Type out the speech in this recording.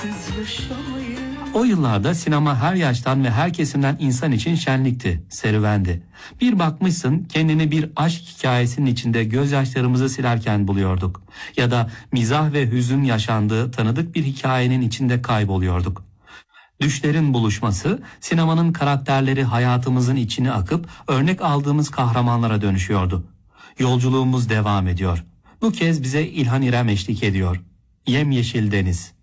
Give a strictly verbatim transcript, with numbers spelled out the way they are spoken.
O yıllarda sinema her yaştan ve her kesimden insan için şenlikti, serüvendi. Bir bakmışsın kendini bir aşk hikayesinin içinde gözyaşlarımızı silerken buluyorduk. Ya da mizah ve hüzün yaşandığı tanıdık bir hikayenin içinde kayboluyorduk. Düşlerin buluşması, sinemanın karakterleri hayatımızın içine akıp örnek aldığımız kahramanlara dönüşüyordu. Yolculuğumuz devam ediyor. Bu kez bize İlhan İrem eşlik ediyor. Yemyeşil Deniz.